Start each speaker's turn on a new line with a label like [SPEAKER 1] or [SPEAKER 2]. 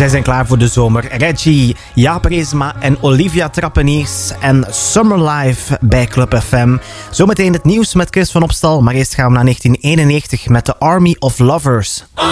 [SPEAKER 1] Zij zijn klaar voor de zomer. Reggie, Jaap Reesma en Olivia Trappeniers en Summer Life bij Club FM. Zometeen het nieuws met Chris van Opstal, maar eerst gaan we naar 1991 met The Army of Lovers.